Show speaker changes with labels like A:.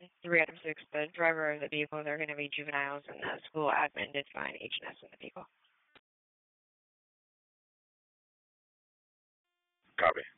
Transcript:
A: 3 out of 6, the driver of the vehicles are going to be juveniles, and the school admin did find H&S in the vehicle.
B: Copy.